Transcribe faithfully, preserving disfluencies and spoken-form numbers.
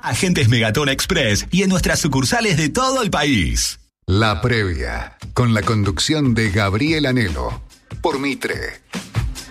Agentes Megatón Express y en nuestras sucursales de todo el país. La previa, con la conducción de Gabriel Anelo, por Mitre.